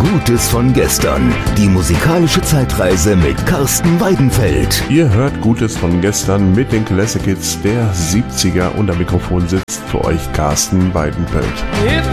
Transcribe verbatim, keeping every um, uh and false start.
Gutes von gestern. Die musikalische Zeitreise mit Carsten Weidenfeld. Ihr hört Gutes von gestern mit den Classic Hits der siebziger und am Mikrofon sitzt für euch Carsten Weidenfeld. If